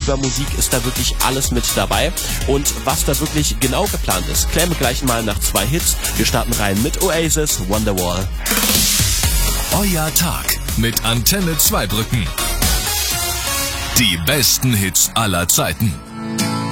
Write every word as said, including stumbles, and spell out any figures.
über Musik ist da wirklich alles mit dabei. Und was da wirklich genau geplant ist, klären wir gleich mal nach zwei Hits. Wir starten rein mit Oasis, Wonderwall. Euer Tag mit Antenne Zweibrücken. Die besten Hits aller Zeiten.